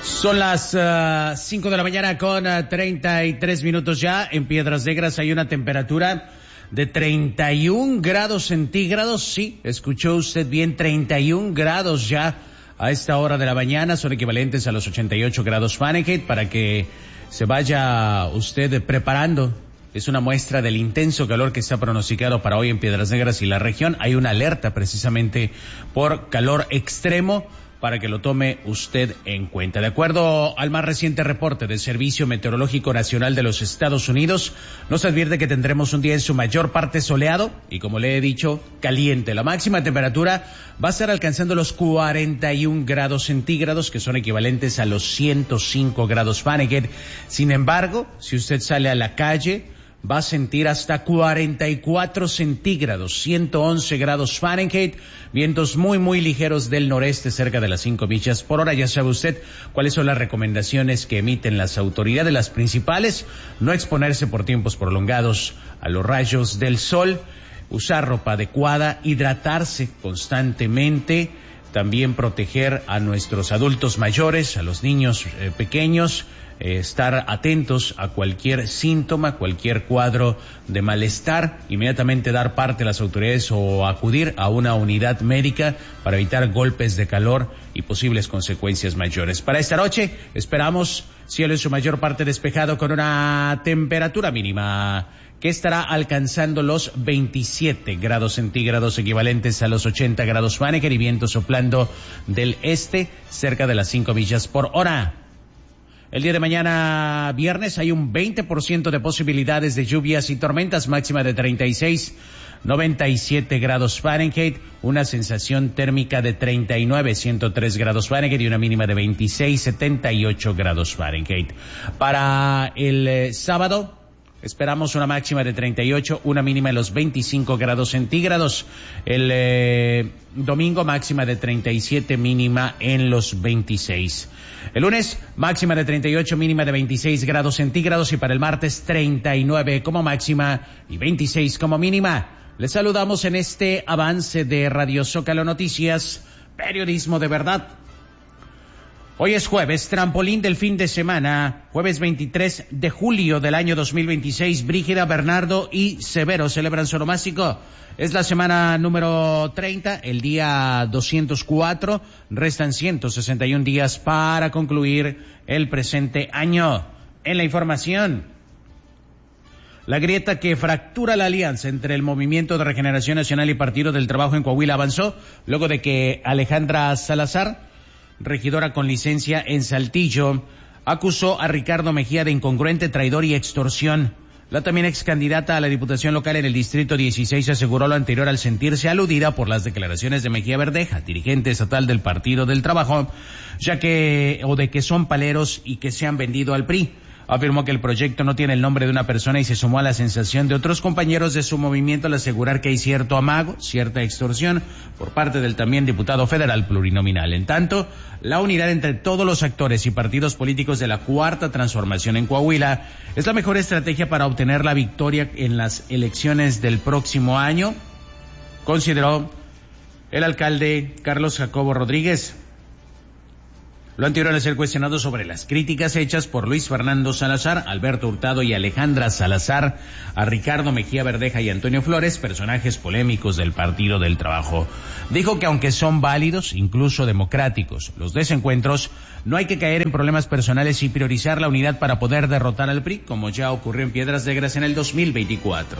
Son las 5 de la mañana con 33 minutos ya. En Piedras Negras hay una temperatura de 31 grados centígrados. Sí, escuchó usted bien, 31 grados ya a esta hora de la mañana. Son equivalentes a los 88 grados Fahrenheit para que se vaya usted preparando. Es una muestra del intenso calor que está pronosticado para hoy en Piedras Negras y la región. Hay una alerta precisamente por calor extremo, para que lo tome usted en cuenta. De acuerdo al más reciente reporte del Servicio Meteorológico Nacional de los Estados Unidos, nos advierte que tendremos un día en su mayor parte soleado y, como le he dicho, caliente. La máxima temperatura va a estar alcanzando los 41 grados centígrados, que son equivalentes a los 105 grados Fahrenheit. Sin embargo, si usted sale a la calle, va a sentir hasta 44 centígrados, 111 grados Fahrenheit, vientos muy ligeros del noreste cerca de las 5 millas por hora. Ya sabe usted cuáles son las recomendaciones que emiten las autoridades, las principales: no exponerse por tiempos prolongados a los rayos del sol, usar ropa adecuada, hidratarse constantemente, también proteger a nuestros adultos mayores, a los niños pequeños, estar atentos a cualquier síntoma, cualquier cuadro de malestar, inmediatamente dar parte a las autoridades o acudir a una unidad médica para evitar golpes de calor y posibles consecuencias mayores. Para esta noche esperamos cielo en su mayor parte despejado con una temperatura mínima que estará alcanzando los 27 grados centígrados, equivalentes a los 80 grados Fahrenheit, y viento soplando del este cerca de las 5 millas por hora. El día de mañana, viernes, hay un 20% de posibilidades de lluvias y tormentas, máxima de 36, 97 grados Fahrenheit, una sensación térmica de 39, 103 grados Fahrenheit y una mínima de 26, 78 grados Fahrenheit. Para el sábado, esperamos una máxima de 38, una mínima de los 25 grados centígrados. El domingo, máxima de 37, mínima en los 26. El lunes, máxima de 38, mínima de 26 grados centígrados. Y para el martes, 39 como máxima y 26 como mínima. Les saludamos en este avance de Radio Zócalo Noticias, periodismo de verdad. Hoy es jueves, trampolín del fin de semana, jueves 23 de julio del año 2026. Brígida, Bernardo y Severo celebran su onomástico. Es la semana número 30, el día 204. Restan 161 días para concluir el presente año. En la información, la grieta que fractura la alianza entre el Movimiento de Regeneración Nacional y Partido del Trabajo en Coahuila avanzó luego de que Alejandra Salazar, regidora con licencia en Saltillo, acusó a Ricardo Mejía de incongruente, traidor y extorsión. La también ex candidata a la diputación local en el distrito 16 aseguró lo anterior al sentirse aludida por las declaraciones de Mejía Verdeja, dirigente estatal del Partido del Trabajo, de que son paleros y que se han vendido al PRI. Afirmó que el proyecto no tiene el nombre de una persona y se sumó a la sensación de otros compañeros de su movimiento al asegurar que hay cierto amago, cierta extorsión por parte del también diputado federal plurinominal. En tanto, la unidad entre todos los actores y partidos políticos de la Cuarta Transformación en Coahuila es la mejor estrategia para obtener la victoria en las elecciones del próximo año, consideró el alcalde Carlos Jacobo Rodríguez. Lo anterior al ser cuestionado sobre las críticas hechas por Luis Fernando Salazar, Alberto Hurtado y Alejandra Salazar a Ricardo Mejía Verdeja y Antonio Flores, personajes polémicos del Partido del Trabajo. Dijo que aunque son válidos, incluso democráticos, los desencuentros, no hay que caer en problemas personales y priorizar la unidad para poder derrotar al PRI, como ya ocurrió en Piedras Negras en el 2024.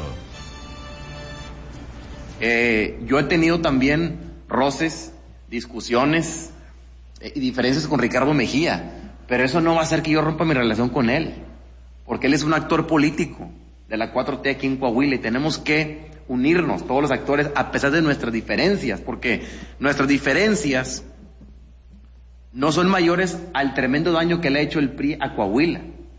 Yo he tenido también roces, discusiones y diferencias con Ricardo Mejía, pero eso no va a hacer que yo rompa mi relación con él, porque él es un actor político de la 4T aquí en Coahuila y tenemos que unirnos todos los actores a pesar de nuestras diferencias, porque nuestras diferencias no son mayores al tremendo daño que le ha hecho el PRI a Coahuila.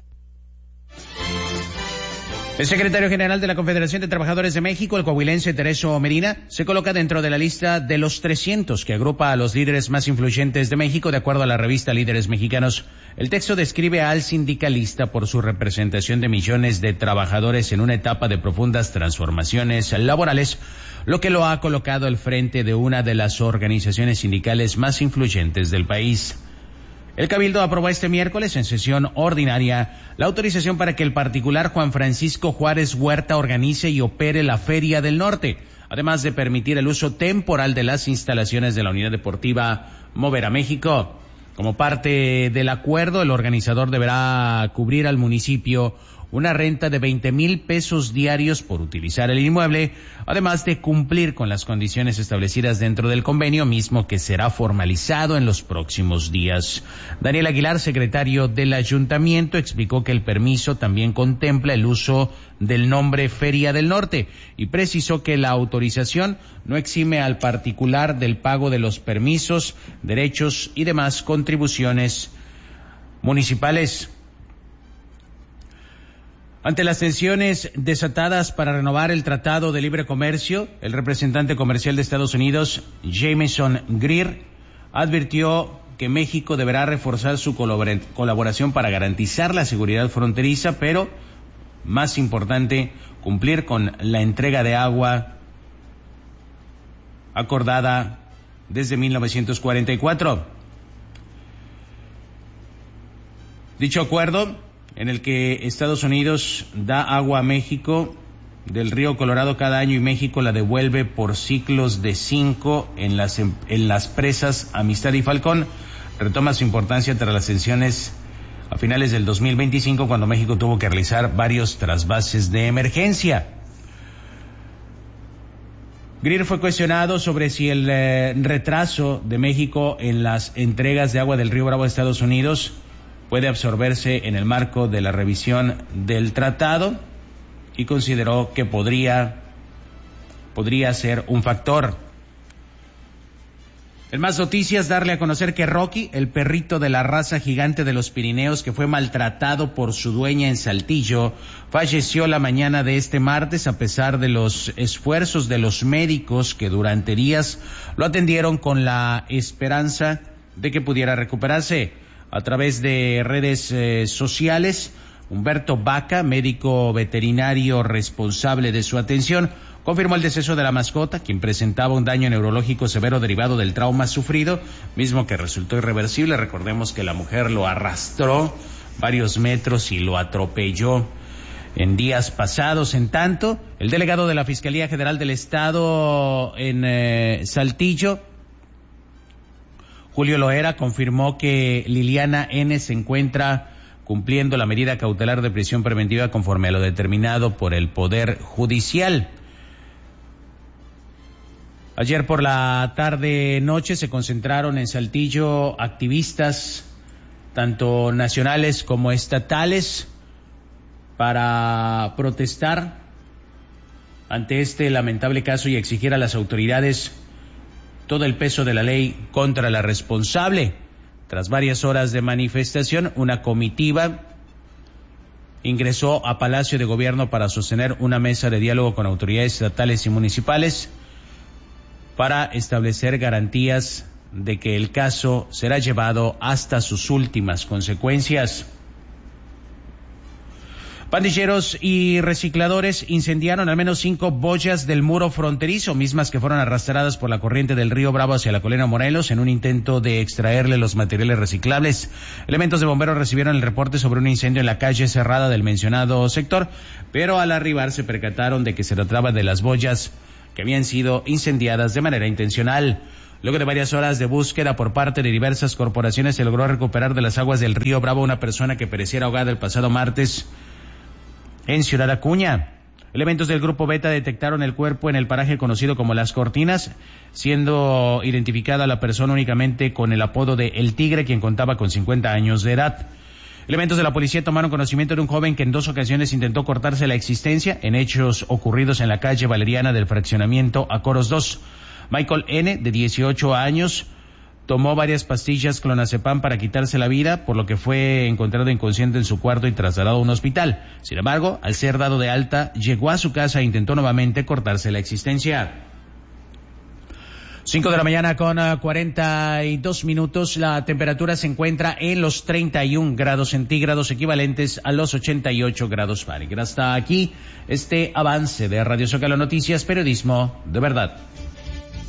El secretario general de la Confederación de Trabajadores de México, el coahuilense Tereso Medina, se coloca dentro de la lista de los 300 que agrupa a los líderes más influyentes de México, de acuerdo a la revista Líderes Mexicanos. El texto describe al sindicalista por su representación de millones de trabajadores en una etapa de profundas transformaciones laborales, lo que lo ha colocado al frente de una de las organizaciones sindicales más influyentes del país. El Cabildo aprobó este miércoles en sesión ordinaria la autorización para que el particular Juan Francisco Juárez Huerta organice y opere la Feria del Norte, además de permitir el uso temporal de las instalaciones de la Unidad Deportiva Mover a México. Como parte del acuerdo, el organizador deberá cubrir al municipio una renta de 20,000 pesos diarios por utilizar el inmueble, además de cumplir con las condiciones establecidas dentro del convenio mismo, que será formalizado en los próximos días. Daniel Aguilar, secretario del ayuntamiento, explicó que el permiso también contempla el uso del nombre Feria del Norte y precisó que la autorización no exime al particular del pago de los permisos, derechos y demás contribuciones municipales. Ante las tensiones desatadas para renovar el Tratado de Libre Comercio, el representante comercial de Estados Unidos, Jamieson Greer, advirtió que México deberá reforzar su colaboración para garantizar la seguridad fronteriza, pero, más importante, cumplir con la entrega de agua acordada desde 1944. Dicho acuerdo, en el que Estados Unidos da agua a México del río Colorado cada año y México la devuelve por ciclos de 5 en las presas Amistad y Falcón, retoma su importancia tras las tensiones a finales del 2025, cuando México tuvo que realizar varios trasvases de emergencia. Greer fue cuestionado sobre si el retraso de México en las entregas de agua del río Bravo a Estados Unidos puede absorberse en el marco de la revisión del tratado, y consideró que podría ser un factor. En más noticias, darle a conocer que Rocky, el perrito de la raza gigante de los Pirineos que fue maltratado por su dueña en Saltillo, falleció la mañana de este martes a pesar de los esfuerzos de los médicos que durante días lo atendieron con la esperanza de que pudiera recuperarse. A través de redes sociales, Humberto Vaca, médico veterinario responsable de su atención, confirmó el deceso de la mascota, quien presentaba un daño neurológico severo derivado del trauma sufrido, mismo que resultó irreversible. Recordemos que la mujer lo arrastró varios metros y lo atropelló en días pasados. En tanto, el delegado de la Fiscalía General del Estado en Saltillo, Julio Loera, confirmó que Liliana N. se encuentra cumpliendo la medida cautelar de prisión preventiva conforme a lo determinado por el Poder Judicial. Ayer por la tarde-noche se concentraron en Saltillo activistas, tanto nacionales como estatales, para protestar ante este lamentable caso y exigir a las autoridades todo el peso de la ley contra la responsable. Tras varias horas de manifestación, una comitiva ingresó a Palacio de Gobierno para sostener una mesa de diálogo con autoridades estatales y municipales para establecer garantías de que el caso será llevado hasta sus últimas consecuencias. Pandilleros y recicladores incendiaron al menos 5 boyas del muro fronterizo, mismas que fueron arrastradas por la corriente del río Bravo hacia la Colina Morelos en un intento de extraerle los materiales reciclables. Elementos de bomberos recibieron el reporte sobre un incendio en la calle cerrada del mencionado sector, pero al arribar se percataron de que se trataba de las boyas que habían sido incendiadas de manera intencional. Luego de varias horas de búsqueda por parte de diversas corporaciones, se logró recuperar de las aguas del río Bravo una persona que pereciera ahogada el pasado martes en Ciudad Acuña. Elementos del Grupo Beta detectaron el cuerpo en el paraje conocido como Las Cortinas, siendo identificada la persona únicamente con el apodo de El Tigre, quien contaba con 50 años de edad. Elementos de la policía tomaron conocimiento de un joven que en 2 ocasiones intentó cortarse la existencia en hechos ocurridos en la calle Valeriana del fraccionamiento Acoros 2. Michael N., de 18 años, tomó varias pastillas clonazepam para quitarse la vida, por lo que fue encontrado inconsciente en su cuarto y trasladado a un hospital. Sin embargo, al ser dado de alta, llegó a su casa e intentó nuevamente cortarse la existencia. 5 de la mañana con 42 minutos. La temperatura se encuentra en los 31 grados centígrados, equivalentes a los 88 grados Fahrenheit. Hasta aquí este avance de Radio Zócalo Noticias, periodismo de verdad.